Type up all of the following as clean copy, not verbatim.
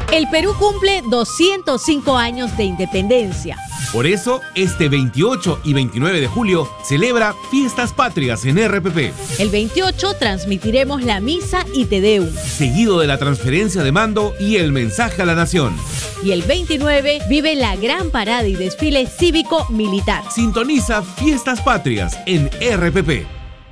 El Perú cumple 205 años de independencia. Por eso, este 28 y 29 de julio celebra Fiestas Patrias en RPP. El 28 transmitiremos la misa y Te Deum, seguido de la transferencia de mando y el mensaje a la nación. Y el 29 vive la gran parada y desfile cívico-militar. Sintoniza Fiestas Patrias en RPP.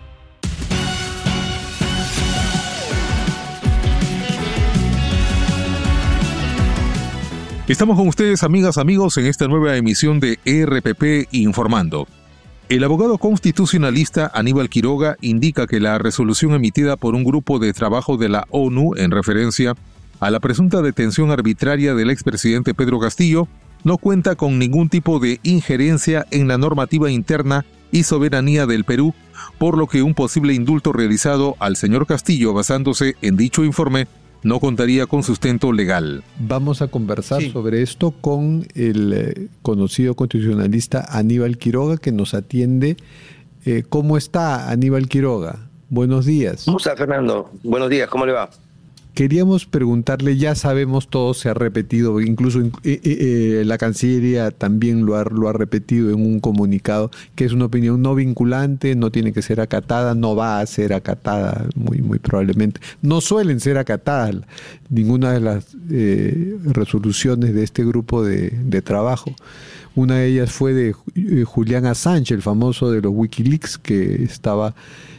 Estamos con ustedes, amigas, amigos, en esta nueva emisión de RPP Informando. El abogado constitucionalista Aníbal Quiroga indica que la resolución emitida por un grupo de trabajo de la ONU en referencia a la presunta detención arbitraria del expresidente Pedro Castillo no cuenta con ningún tipo de injerencia en la normativa interna y soberanía del Perú, por lo que un posible indulto realizado al señor Castillo basándose en dicho informe no contaría con sustento legal. Vamos a conversar sobre esto con el conocido constitucionalista Aníbal Quiroga, que nos atiende. ¿Cómo está Aníbal Quiroga? Buenos días. ¿Cómo está, Fernando? Buenos días, ¿cómo le va? Queríamos preguntarle, ya sabemos todo, se ha repetido, incluso la Cancillería también lo ha repetido en un comunicado, que es una opinión no vinculante, no tiene que ser acatada, no va a ser acatada, muy probablemente. No suelen ser acatadas ninguna de las resoluciones de este grupo de trabajo. Una de ellas fue de Julián Assange, el famoso de los Wikileaks, que estaba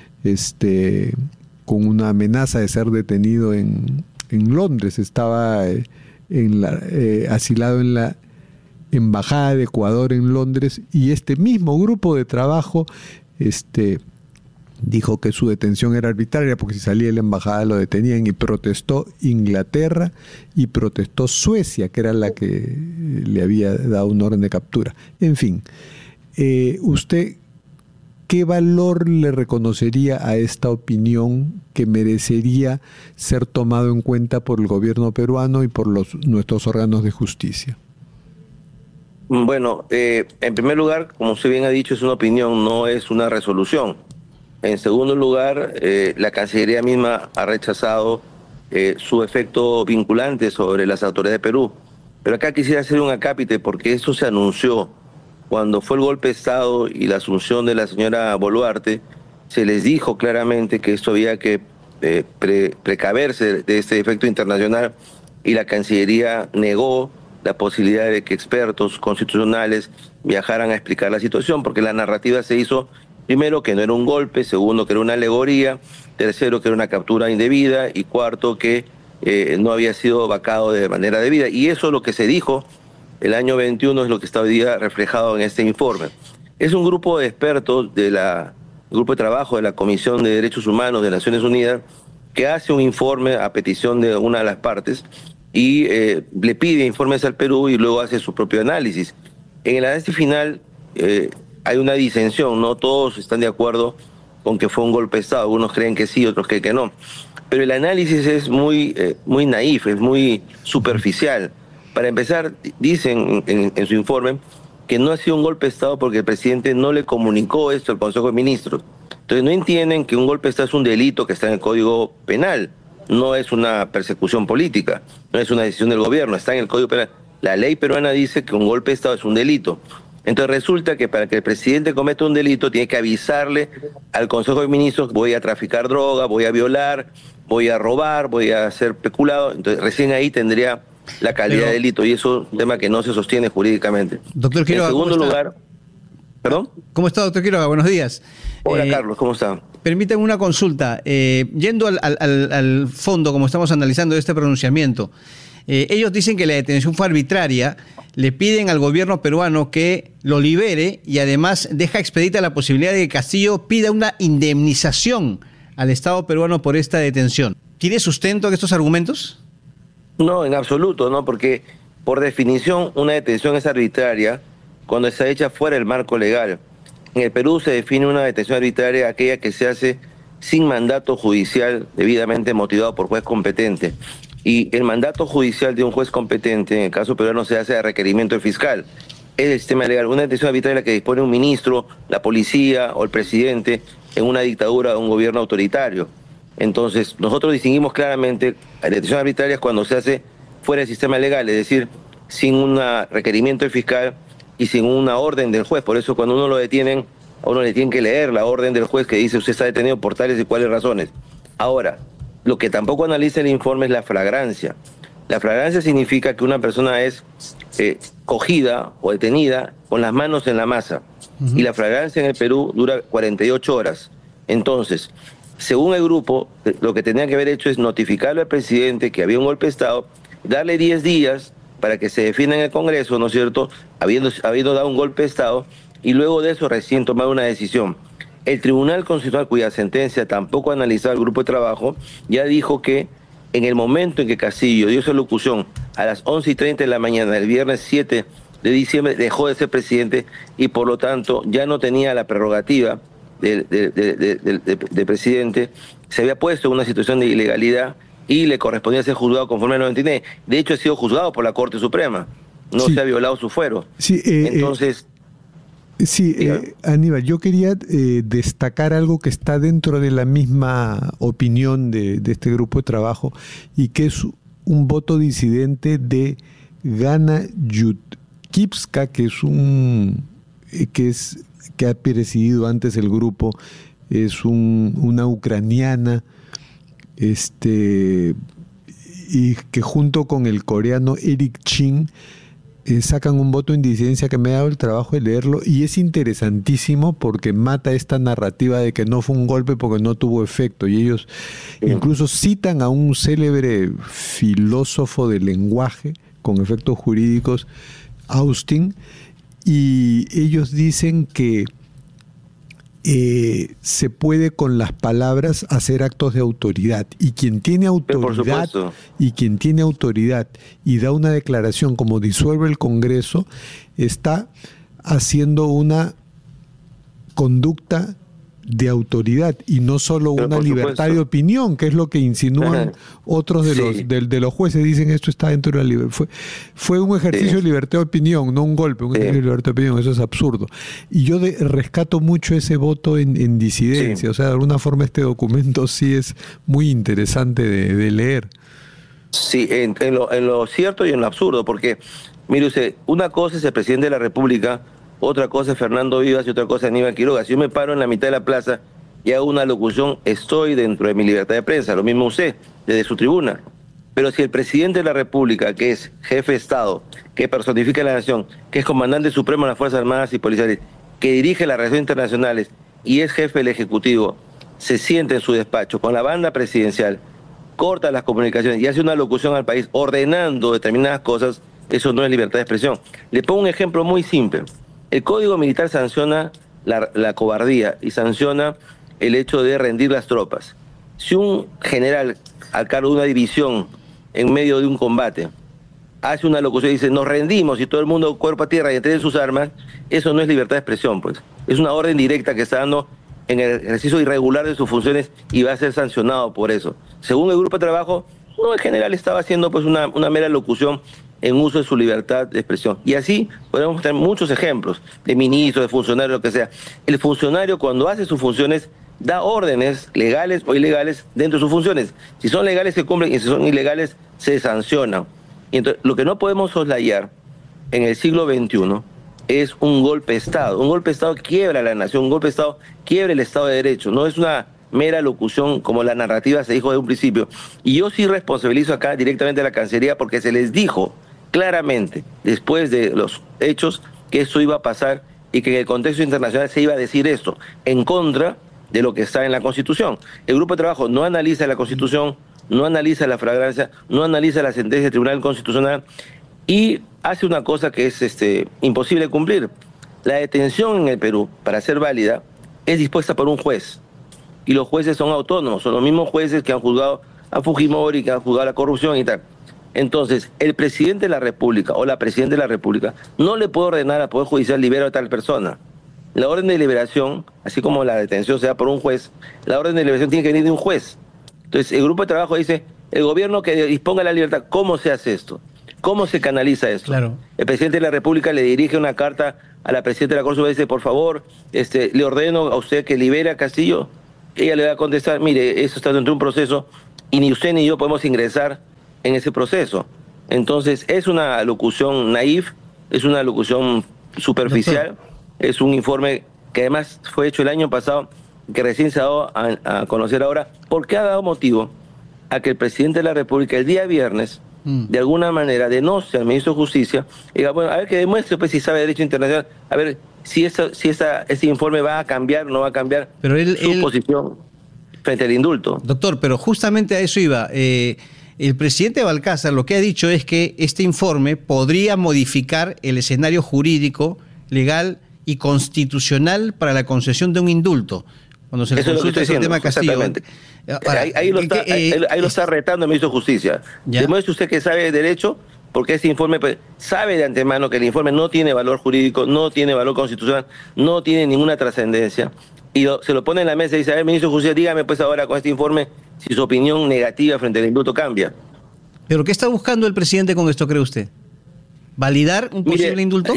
con una amenaza de ser detenido en Londres. Estaba asilado en la Embajada de Ecuador en Londres, y este mismo grupo de trabajo dijo que su detención era arbitraria porque si salía de la embajada lo detenían, y protestó Inglaterra y protestó Suecia, que era la que le había dado un orden de captura. En fin, usted, ¿qué valor le reconocería a esta opinión que merecería ser tomado en cuenta por el gobierno peruano y por nuestros órganos de justicia? Bueno, en primer lugar, como usted bien ha dicho, es una opinión, no es una resolución. En segundo lugar, la Cancillería misma ha rechazado su efecto vinculante sobre las autoridades de Perú. Pero acá quisiera hacer un acápite, porque eso se anunció cuando fue el golpe de Estado y la asunción de la señora Boluarte. Se les dijo claramente que esto había que precaverse de este efecto internacional, y la Cancillería negó la posibilidad de que expertos constitucionales viajaran a explicar la situación, porque la narrativa se hizo, primero, que no era un golpe; segundo, que era una alegoría; tercero, que era una captura indebida; y cuarto, que no había sido vacado de manera debida. Y eso es lo que se dijo el año 21, es lo que está hoy día reflejado en este informe. Es un grupo de expertos del grupo de trabajo de la Comisión de Derechos Humanos de Naciones Unidas que hace un informe a petición de una de las partes y le pide informes al Perú, y luego hace su propio análisis. En el análisis final hay una disensión, no todos están de acuerdo con que fue un golpe de Estado. Algunos creen que sí, otros creen que no. Pero el análisis es muy naif, es muy superficial. Para empezar, dicen en su informe que no ha sido un golpe de Estado porque el presidente no le comunicó esto al Consejo de Ministros. Entonces no entienden que un golpe de Estado es un delito que está en el Código Penal, no es una persecución política, no es una decisión del gobierno, está en el Código Penal. La ley peruana dice que un golpe de Estado es un delito. Entonces resulta que para que el presidente cometa un delito tiene que avisarle al Consejo de Ministros: voy a traficar droga, voy a violar, voy a robar, voy a hacer peculado. Entonces recién ahí tendría la calidad de delito, y eso es un tema que no se sostiene jurídicamente. Doctor Quiroga, en segundo lugar, ¿perdón? ¿Cómo está, doctor Quiroga? Buenos días. Hola, Carlos, ¿cómo está? Permítanme una consulta. Yendo al fondo, como estamos analizando este pronunciamiento, ellos dicen que la detención fue arbitraria, le piden al gobierno peruano que lo libere, y además deja expedita la posibilidad de que Castillo pida una indemnización al Estado peruano por esta detención. ¿Tiene sustento estos argumentos? No, en absoluto, no, porque por definición una detención es arbitraria cuando está hecha fuera del marco legal. En el Perú se define una detención arbitraria aquella que se hace sin mandato judicial debidamente motivado por juez competente. Y el mandato judicial de un juez competente, en el caso peruano, se hace a requerimiento del fiscal. Es el sistema legal. Una detención arbitraria que dispone un ministro, la policía o el presidente en una dictadura o un gobierno autoritario. Entonces, nosotros distinguimos claramente la detención arbitraria cuando se hace fuera del sistema legal, es decir, sin un requerimiento del fiscal y sin una orden del juez. Por eso cuando uno lo detienen, a uno le tienen que leer la orden del juez que dice usted está detenido por tales y cuáles razones. Ahora, lo que tampoco analiza el informe es la flagrancia. La flagrancia significa que una persona es cogida o detenida con las manos en la masa. Y la flagrancia en el Perú dura 48 horas. Entonces, según el grupo, lo que tenían que haber hecho es notificarle al presidente que había un golpe de Estado, darle 10 días para que se defienda en el Congreso, ¿no es cierto?, habiendo dado un golpe de Estado, y luego de eso recién tomar una decisión. El Tribunal Constitucional, cuya sentencia tampoco ha analizado el grupo de trabajo, ya dijo que en el momento en que Castillo dio su locución a las 11:30 de la mañana del viernes 7 de diciembre, dejó de ser presidente y por lo tanto ya no tenía la prerrogativa de presidente, se había puesto en una situación de ilegalidad y le correspondía ser juzgado conforme al 99. De hecho, ha sido juzgado por la Corte Suprema. No se ha violado su fuero. Sí, entonces... Aníbal, yo quería destacar algo que está dentro de la misma opinión de este grupo de trabajo y que es un voto disidente de Gana Yutkivska, que ha presidido antes el grupo, es una ucraniana, y que junto con el coreano Eric Chin sacan un voto en disidencia que me ha dado el trabajo de leerlo y es interesantísimo porque mata esta narrativa de que no fue un golpe porque no tuvo efecto, y ellos incluso citan a un célebre filósofo del lenguaje con efectos jurídicos, Austin, y ellos dicen que se puede con las palabras hacer actos de autoridad, y quien tiene autoridad y da una declaración como disuelve el Congreso está haciendo una conducta de autoridad y no solo una libertad de opinión, que es lo que insinúan otros de los jueces. Dicen esto está dentro de la libertad. Fue un ejercicio de libertad de opinión, no un golpe, un ejercicio de libertad de opinión. Eso es absurdo. Y yo rescato mucho ese voto en disidencia. O sea, de alguna forma este documento sí es muy interesante de leer. Sí, en lo cierto y en lo absurdo, porque, mire usted, una cosa es el presidente de la República, otra cosa es Fernando Vivas y otra cosa es Aníbal Quiroga. Si yo me paro en la mitad de la plaza y hago una locución, estoy dentro de mi libertad de prensa, lo mismo usted, desde su tribuna. Pero si el presidente de la República, que es jefe de Estado, que personifica a la nación, que es comandante supremo de las Fuerzas Armadas y Policiales, que dirige las relaciones internacionales y es jefe del Ejecutivo, se siente en su despacho con la banda presidencial, corta las comunicaciones y hace una locución al país ordenando determinadas cosas, eso no es libertad de expresión. Le pongo un ejemplo muy simple. El Código Militar sanciona la cobardía y sanciona el hecho de rendir las tropas. Si un general al cargo de una división en medio de un combate hace una locución y dice nos rendimos y todo el mundo cuerpo a tierra y entrega sus armas, eso no es libertad de expresión, pues. Es una orden directa que está dando en el ejercicio irregular de sus funciones y va a ser sancionado por eso. Según el grupo de trabajo, no, el general estaba haciendo pues una mera locución en uso de su libertad de expresión. Y así podemos tener muchos ejemplos de ministros, de funcionarios, lo que sea. El funcionario cuando hace sus funciones da órdenes legales o ilegales dentro de sus funciones. Si son legales se cumplen y si son ilegales se sancionan. Y entonces lo que no podemos soslayar en el siglo XXI es un golpe de Estado. Un golpe de Estado quiebra a la nación, un golpe de Estado quiebra el Estado de Derecho. No es una mera locución como la narrativa se dijo de un principio. Y yo sí responsabilizo acá directamente a la Cancillería porque se les dijo claramente, después de los hechos, que esto iba a pasar y que en el contexto internacional se iba a decir esto, en contra de lo que está en la Constitución. El grupo de trabajo no analiza la Constitución, no analiza la flagrancia, no analiza la sentencia del Tribunal Constitucional y hace una cosa que es imposible de cumplir. La detención en el Perú, para ser válida, es dispuesta por un juez. Y los jueces son autónomos, son los mismos jueces que han juzgado a Fujimori, que han juzgado la corrupción y tal. Entonces, el presidente de la República o la presidenta de la República no le puede ordenar al Poder Judicial libera a tal persona. La orden de liberación, así como la detención se da por un juez, la orden de liberación tiene que venir de un juez. Entonces, el grupo de trabajo dice, el gobierno que disponga la libertad, ¿cómo se hace esto? ¿Cómo se canaliza esto? Claro. El presidente de la República le dirige una carta a la presidenta de la Corte Suprema y dice, por favor, le ordeno a usted que libere a Castillo. Ella le va a contestar, mire, eso está dentro de un proceso y ni usted ni yo podemos ingresar en ese proceso. Entonces, es una locución naif, es una locución superficial, Doctor. es un informe que además fue hecho el año pasado, que recién se ha dado a conocer ahora, porque ha dado motivo a que el presidente de la República el día viernes, de alguna manera, denuncie al ministro de Justicia, y diga, bueno, a ver que demuestre pues, si sabe derecho internacional, a ver si ese informe va a cambiar o no va a cambiar Pero su posición frente al indulto. Doctor, pero justamente a eso iba. El presidente Balcázar lo que ha dicho es que este informe podría modificar el escenario jurídico, legal y constitucional para la concesión de un indulto. Cuando se le consulta el tema Castillo. Exactamente. Ahí lo está retando el ministro de Justicia. ¿Ya? Demuestre usted que sabe de derecho, porque ese informe pues, sabe de antemano que el informe no tiene valor jurídico, no tiene valor constitucional, no tiene ninguna trascendencia. Y se lo pone en la mesa y dice, a ver, ministro de Justicia, dígame pues ahora con este informe si su opinión negativa frente al indulto cambia. ¿Pero qué está buscando el presidente con esto, cree usted? ¿Validar un posible Mire, indulto?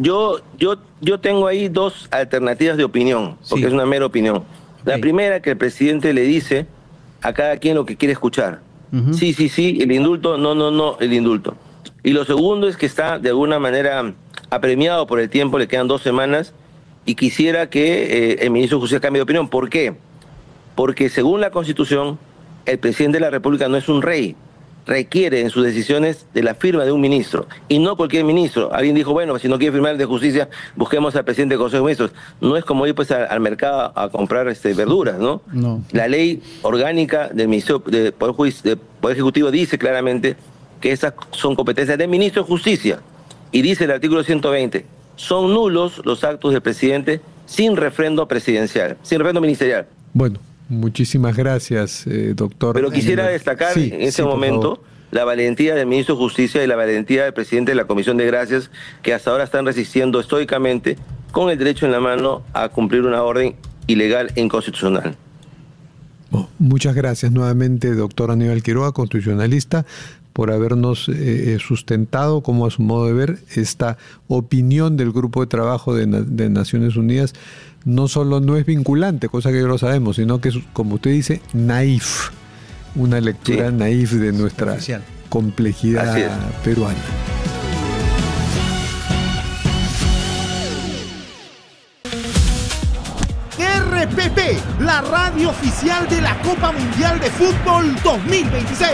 Yo tengo ahí dos alternativas de opinión, porque Sí. es una mera opinión. La Ok. primera, que el presidente le dice a cada quien lo que quiere escuchar. Ujú. Sí, el indulto, no, el indulto. Y lo segundo es que está de alguna manera apremiado por el tiempo, le quedan 2 semanas, y quisiera que el ministro de Justicia cambie de opinión. ¿Por qué? Porque según la Constitución, el presidente de la República no es un rey. Requiere en sus decisiones de la firma de un ministro, y no cualquier ministro. Alguien dijo, bueno, si no quiere firmar el de Justicia, busquemos al presidente del Consejo de Ministros. No es como ir pues al mercado a comprar verduras, ¿no? No. La ley orgánica del Ministerio del Poder Ejecutivo dice claramente que esas son competencias del ministro de Justicia, y dice el artículo 120, son nulos los actos del presidente sin refrendo presidencial, sin refrendo ministerial. Bueno, muchísimas gracias, doctor. Pero quisiera destacar Sí, en ese por momento favor. la valentía del ministro de Justicia y la valentía del presidente de la Comisión de Gracias, que hasta ahora están resistiendo estoicamente, con el derecho en la mano, a cumplir una orden ilegal e inconstitucional. Oh, muchas gracias nuevamente, doctor Aníbal Quiroga, constitucionalista, por habernos sustentado, como a su modo de ver, esta opinión del Grupo de Trabajo de Naciones Unidas. No solo no es vinculante, cosa que ya lo sabemos, sino que es, como usted dice, naif, una lectura naif de nuestra Oficial. complejidad Así es. peruana. RPP, la radio oficial de la Copa Mundial de Fútbol 2026.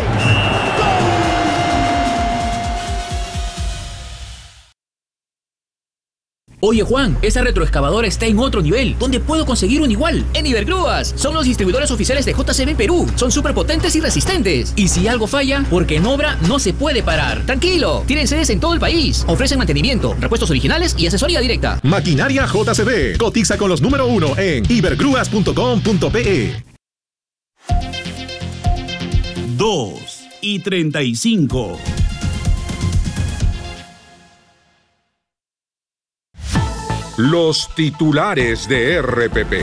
Oye Juan, esa retroexcavadora está en otro nivel. ¿Dónde puedo conseguir un igual? En Ibergrúas. Son los distribuidores oficiales de JCB en Perú. Son súper potentes y resistentes. Y si algo falla, porque en obra no se puede parar. Tranquilo, tienen sedes en todo el país. Ofrecen mantenimiento, repuestos originales y asesoría directa. Maquinaria JCB. Cotiza con los número 1 en ibergrúas.com.pe. 2:35. Los titulares de RPP.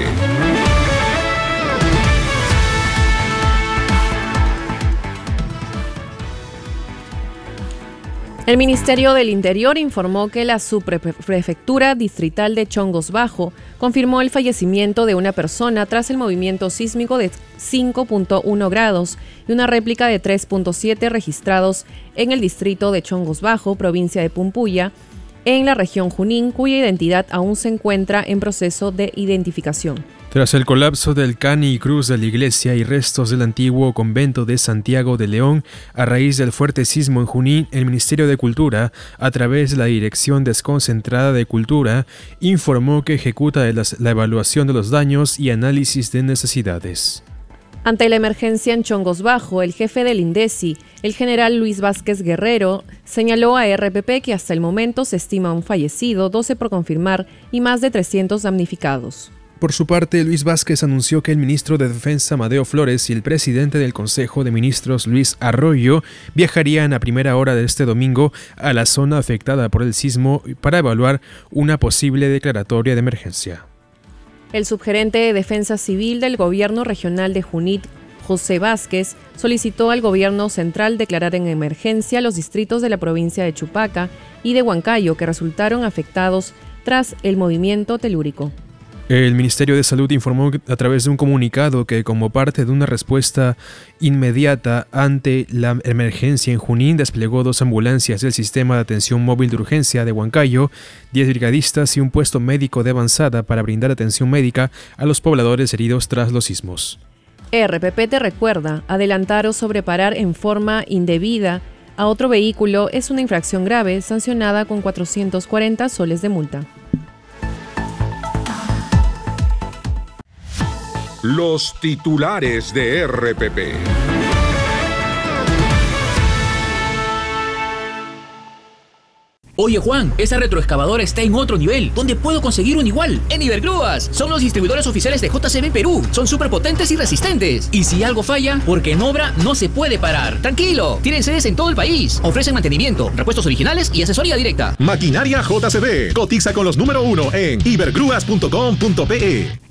El Ministerio del Interior informó que la subprefectura distrital de Chongos Bajo confirmó el fallecimiento de una persona tras el movimiento sísmico de 5.1 grados y una réplica de 3.7 registrados en el distrito de Chongos Bajo, provincia de Pumpuya, en la región Junín, cuya identidad aún se encuentra en proceso de identificación. Tras el colapso del Cani y Cruz de la iglesia y restos del antiguo convento de Santiago de León, a raíz del fuerte sismo en Junín, el Ministerio de Cultura, a través de la Dirección Desconcentrada de Cultura, informó que ejecuta la evaluación de los daños y análisis de necesidades. Ante la emergencia en Chongos Bajo, el jefe del INDECI, el general Luis Vázquez Guerrero, señaló a RPP que hasta el momento se estima un fallecido, 12 por confirmar y más de 300 damnificados. Por su parte, Luis Vázquez anunció que el ministro de Defensa Amadeo Flores y el presidente del Consejo de Ministros Luis Arroyo viajarían a primera hora de este domingo a la zona afectada por el sismo para evaluar una posible declaratoria de emergencia. El subgerente de Defensa Civil del Gobierno Regional de Junín, José Vázquez, solicitó al Gobierno Central declarar en emergencia los distritos de la provincia de Chupaca y de Huancayo que resultaron afectados tras el movimiento telúrico. El Ministerio de Salud informó a través de un comunicado que, como parte de una respuesta inmediata ante la emergencia en Junín, desplegó 2 ambulancias del Sistema de Atención Móvil de Urgencia de Huancayo, 10 brigadistas y un puesto médico de avanzada para brindar atención médica a los pobladores heridos tras los sismos. RPP te recuerda, adelantar o sobreparar en forma indebida a otro vehículo es una infracción grave sancionada con 440 soles de multa. Los titulares de RPP. Oye Juan, esa retroexcavadora está en otro nivel. ¿Dónde puedo conseguir un igual? En Ibergrúas. Son los distribuidores oficiales de JCB Perú. Son súper potentes y resistentes. Y si algo falla, porque en obra no se puede parar. Tranquilo, tienen sedes en todo el país. Ofrecen mantenimiento, repuestos originales y asesoría directa. Maquinaria JCB. Cotiza con los número 1 en ibergrúas.com.pe.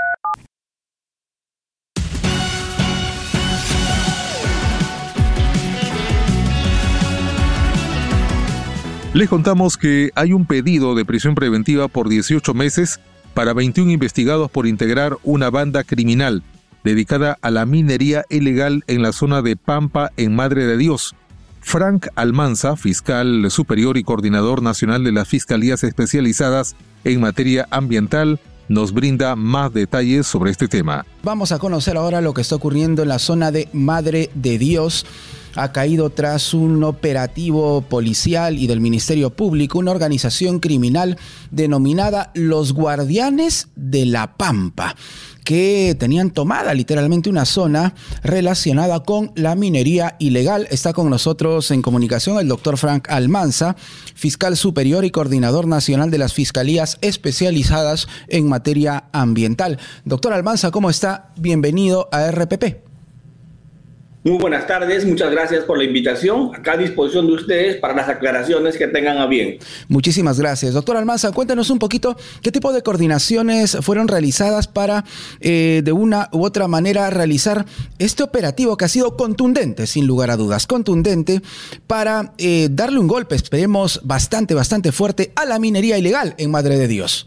Les contamos que hay un pedido de prisión preventiva por 18 meses para 21 investigados por integrar una banda criminal dedicada a la minería ilegal en la zona de Pampa, en Madre de Dios. Frank Almanza, fiscal superior y coordinador nacional de las Fiscalías Especializadas en materia ambiental, nos brinda más detalles sobre este tema. Vamos a conocer ahora lo que está ocurriendo en la zona de Madre de Dios. Ha caído tras un operativo policial y del Ministerio Público una organización criminal denominada Los Guardianes de la Pampa, que tenían tomada literalmente una zona relacionada con la minería ilegal. Está con nosotros en comunicación el doctor Frank Almanza, fiscal superior y coordinador nacional de las Fiscalías Especializadas en materia ambiental. Doctor Almanza, ¿cómo está? Bienvenido a RPP. Muy buenas tardes, muchas gracias por la invitación. Acá a disposición de ustedes para las aclaraciones que tengan a bien. Muchísimas gracias. Doctor Almanza, cuéntanos un poquito qué tipo de coordinaciones fueron realizadas para, de una u otra manera, realizar este operativo que ha sido contundente, sin lugar a dudas, contundente, para darle un golpe, esperemos, bastante fuerte a la minería ilegal en Madre de Dios.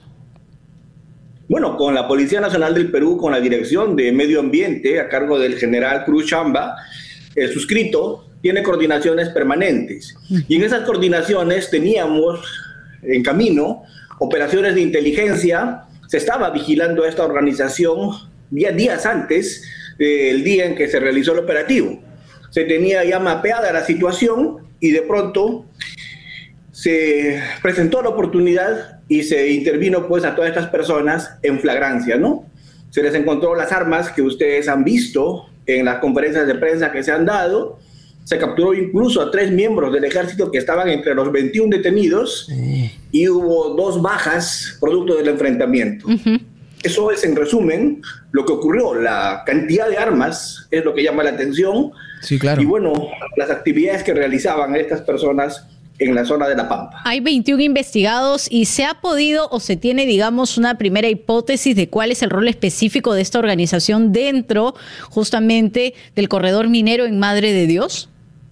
Bueno, con la Policía Nacional del Perú, con la Dirección de Medio Ambiente, a cargo del general Cruz Chamba, el suscrito tiene coordinaciones permanentes. Y en esas coordinaciones teníamos en camino operaciones de inteligencia. Se estaba vigilando a esta organización días antes del día en que se realizó el operativo. Se tenía ya mapeada la situación y de pronto se presentó la oportunidad y se intervino pues a todas estas personas en flagrancia, ¿no? Se les encontró las armas que ustedes han visto en las conferencias de prensa que se han dado. Se capturó incluso a 3 miembros del ejército que estaban entre los 21 detenidos y hubo 2 bajas producto del enfrentamiento. Eso es, en resumen, lo que ocurrió. La cantidad de armas es lo que llama la atención. Sí, claro. Y bueno, las actividades que realizaban estas personas en la zona de La Pampa. Hay 21 investigados y se ha podido o se tiene, digamos, una primera hipótesis de cuál es el rol específico de esta organización dentro justamente del corredor minero en Madre de Dios.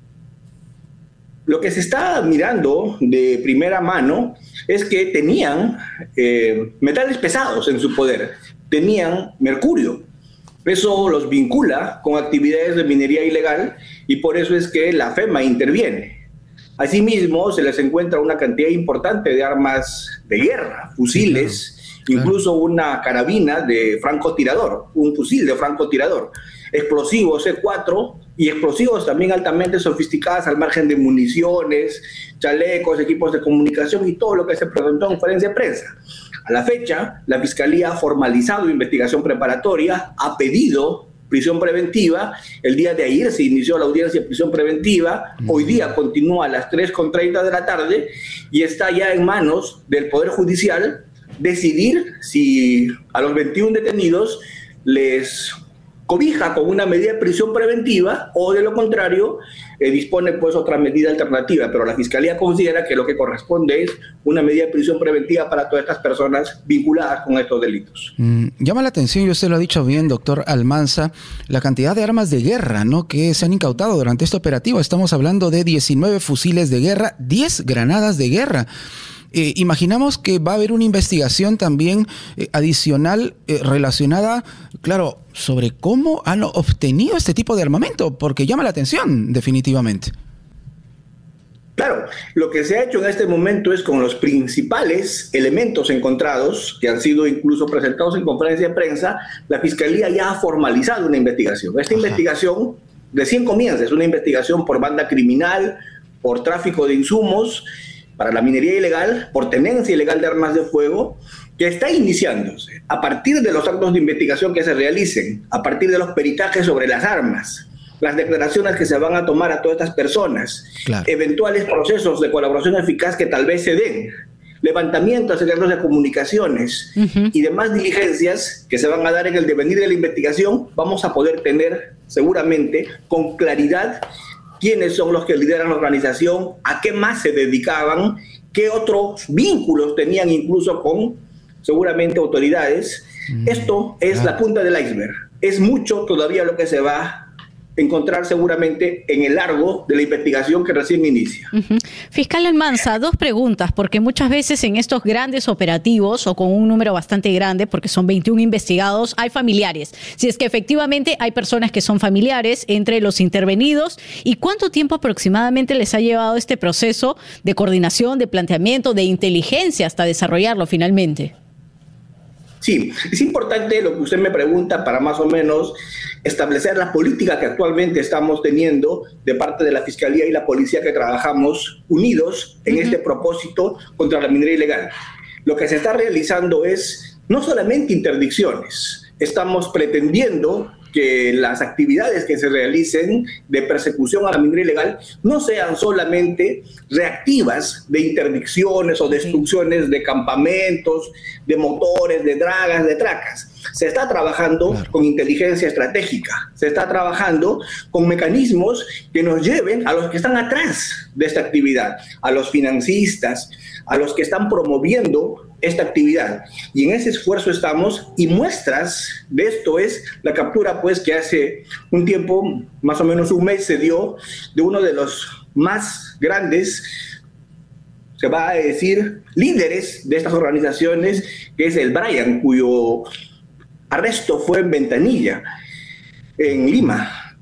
Lo que se está mirando de primera mano es que tenían metales pesados en su poder, tenían mercurio. Eso los vincula con actividades de minería ilegal y por eso es que la FEMA interviene. Asimismo, se les encuentra una cantidad importante de armas de guerra, fusiles, incluso una carabina de francotirador, un fusil de francotirador, explosivos C4 y explosivos también altamente sofisticados al margen de municiones, chalecos, equipos de comunicación y todo lo que se presentó en conferencia de prensa. A la fecha, la Fiscalía ha formalizado investigación preparatoria, ha pedido prisión preventiva. El día de ayer se inició la audiencia de prisión preventiva. Hoy día continúa a las 3:30 de la tarde y está ya en manos del Poder Judicial decidir si a los 21 detenidos les cobija con una medida de prisión preventiva o de lo contrario dispone pues otra medida alternativa, pero la Fiscalía considera que lo que corresponde es una medida de prisión preventiva para todas estas personas vinculadas con estos delitos. Llama la atención, y usted lo ha dicho bien, doctor Almanza, la cantidad de armas de guerra, ¿no?, que se han incautado durante este operativo. Estamos hablando de 19 fusiles de guerra, 10 granadas de guerra. imaginamos que va a haber una investigación también adicional relacionada, claro, sobre cómo han obtenido este tipo de armamento, porque llama la atención, definitivamente. Claro, lo que se ha hecho en este momento es con los principales elementos encontrados, que han sido incluso presentados en conferencia de prensa, la Fiscalía ya ha formalizado una investigación. Esta investigación recién comienza, es una investigación por banda criminal, por tráfico de insumos, para la minería ilegal, por tenencia ilegal de armas de fuego, que está iniciándose a partir de los actos de investigación que se realicen, a partir de los peritajes sobre las armas, las declaraciones que se van a tomar a todas estas personas, eventuales procesos de colaboración eficaz que tal vez se den, levantamientos de secretos de comunicaciones y demás diligencias que se van a dar en el devenir de la investigación, vamos a poder tener seguramente con claridad quiénes son los que lideran la organización, a qué más se dedicaban, qué otros vínculos tenían incluso con seguramente autoridades. Esto es la punta del iceberg. Es mucho todavía lo que se va a encontrar seguramente en el largo de la investigación que recién inicia. Fiscal Almanza, dos preguntas, porque muchas veces en estos grandes operativos o con un número bastante grande, porque son 21 investigados, hay familiares. Si es que efectivamente hay personas que son familiares entre los intervenidos, ¿y cuánto tiempo aproximadamente les ha llevado este proceso de coordinación, de planteamiento, de inteligencia hasta desarrollarlo finalmente? Sí, es importante lo que usted me pregunta para más o menos establecer la política que actualmente estamos teniendo de parte de la Fiscalía y la Policía, que trabajamos unidos en este propósito contra la minería ilegal. Lo que se está realizando es no solamente interdicciones, estamos pretendiendo que las actividades que se realicen de persecución a la minería ilegal no sean solamente reactivas de interdicciones o destrucciones de campamentos, de motores, de dragas, de tracas. Se está trabajando con inteligencia estratégica, se está trabajando con mecanismos que nos lleven a los que están atrás de esta actividad, a los financistas, a los que están promoviendo esta actividad. Y en ese esfuerzo estamos, y muestras de esto es la captura pues que hace un tiempo, más o menos un mes, se dio de uno de los más grandes, se va a decir, líderes de estas organizaciones, que es el Brian, cuyo arresto fue en Ventanilla, en Lima.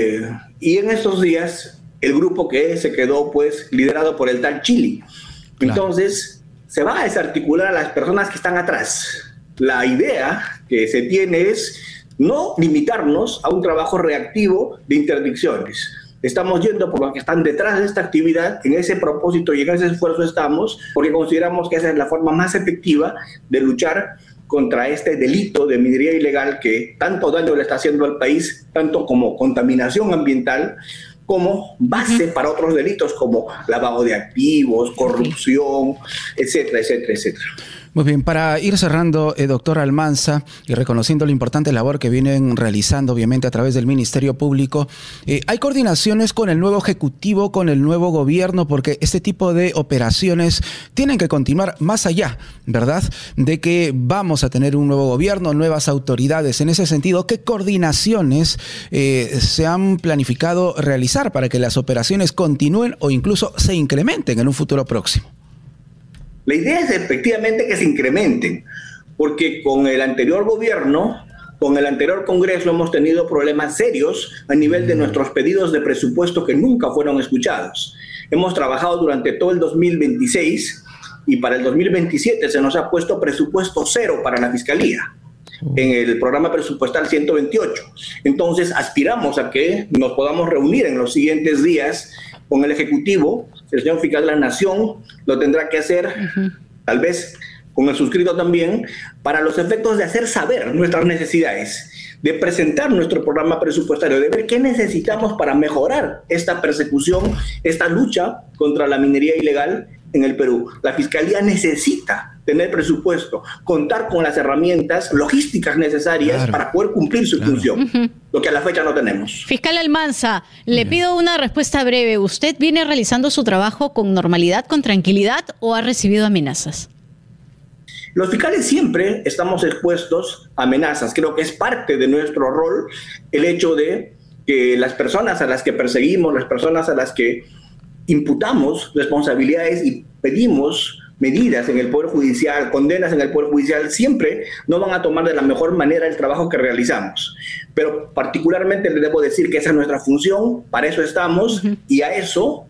Y en estos días, el grupo que se quedó pues liderado por el tal Chili. Entonces, se va a desarticular a las personas que están atrás. La idea que se tiene es no limitarnos a un trabajo reactivo de interdicciones. Estamos yendo por los que están detrás de esta actividad, en ese propósito y en ese esfuerzo estamos, porque consideramos que esa es la forma más efectiva de luchar contra este delito de minería ilegal que tanto daño le está haciendo al país, tanto como contaminación ambiental, como base para otros delitos como lavado de activos, corrupción, etcétera, etcétera, etcétera. Muy bien, para ir cerrando, doctor Almanza, y reconociendo la importante labor que vienen realizando, obviamente, a través del Ministerio Público, ¿hay coordinaciones con el nuevo Ejecutivo, con el nuevo Gobierno? Porque este tipo de operaciones tienen que continuar más allá, ¿verdad?, de que vamos a tener un nuevo Gobierno, nuevas autoridades. En ese sentido, ¿qué coordinaciones se han planificado realizar para que las operaciones continúen o incluso se incrementen en un futuro próximo? La idea es efectivamente que se incrementen, porque con el anterior gobierno, con el anterior Congreso, hemos tenido problemas serios a nivel de nuestros pedidos de presupuesto que nunca fueron escuchados. Hemos trabajado durante todo el 2026 y para el 2027 se nos ha puesto presupuesto cero para la Fiscalía en el programa presupuestal 128. Entonces aspiramos a que nos podamos reunir en los siguientes días con el Ejecutivo. El señor fiscal de la Nación lo tendrá que hacer, tal vez con el suscrito también, para los efectos de hacer saber nuestras necesidades, de presentar nuestro programa presupuestario, de ver qué necesitamos para mejorar esta persecución, esta lucha contra la minería ilegal en el Perú. La Fiscalía necesita tener presupuesto, contar con las herramientas logísticas necesarias para poder cumplir su función, lo que a la fecha no tenemos. Fiscal Almanza, le pido una respuesta breve. ¿Usted viene realizando su trabajo con normalidad, con tranquilidad, o ha recibido amenazas? Los fiscales siempre estamos expuestos a amenazas. Creo que es parte de nuestro rol el hecho de que las personas a las que perseguimos, las personas a las que imputamos responsabilidades y pedimos medidas en el Poder Judicial, condenas en el Poder Judicial, siempre no van a tomar de la mejor manera el trabajo que realizamos. Pero particularmente le debo decir que esa es nuestra función, para eso estamos, y a eso